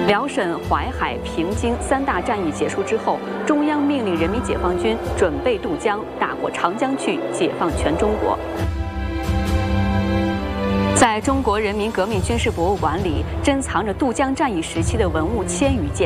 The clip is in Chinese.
辽沈、淮海、平津3大战役结束之后，中央命令人民解放军准备渡江，打过长江去，解放全中国。在中国人民革命军事博物馆里，珍藏着渡江战役时期的文物1000余件。